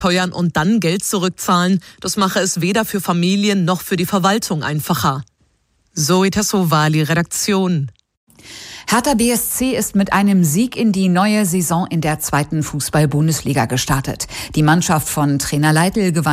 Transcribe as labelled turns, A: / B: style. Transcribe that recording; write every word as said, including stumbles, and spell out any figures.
A: Teuern und dann Geld zurückzahlen, das mache es weder für Familien noch für die Verwaltung einfacher. Zoe Tassovali, Redaktion.
B: Hertha B S C ist mit einem Sieg in die neue Saison in der zweiten Fußball-Bundesliga gestartet. Die Mannschaft von Trainer Leitl gewann